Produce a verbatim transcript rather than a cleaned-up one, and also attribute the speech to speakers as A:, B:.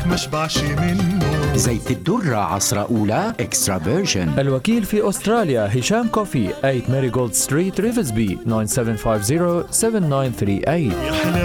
A: مشبعش منه.
B: زيت الدرة عصرة أولى إكسترا فيرجن.
C: الوكيل في أستراليا هشام كوفي ثمانية ماريغولد ستريت ريفزبي تسعة سبعة خمسة صفر سبعة تسعة ثلاثة ثمانية.
A: يحلى